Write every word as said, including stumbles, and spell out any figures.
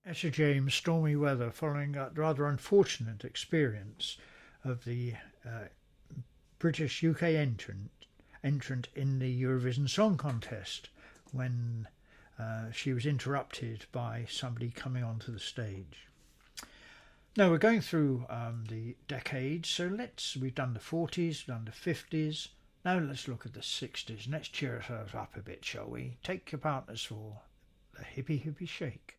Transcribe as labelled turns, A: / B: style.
A: Etta James, stormy weather following a rather unfortunate experience of the uh, British U K entrant entrant in the Eurovision Song Contest when uh, she was interrupted by somebody coming onto the stage. Now we're going through um, the decades, so let's we've done the forties, we've done the fifties. Now let's look at the sixties and let's cheer ourselves up a bit, shall we? Take your partners for the hippie hippie shake.